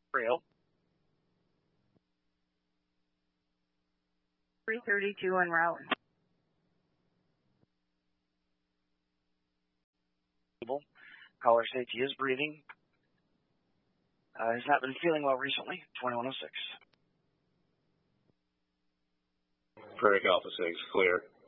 Rail. 332 en route. Caller safety is breathing. Has not been feeling well recently. 2106. Prairie Alpha 6, clear.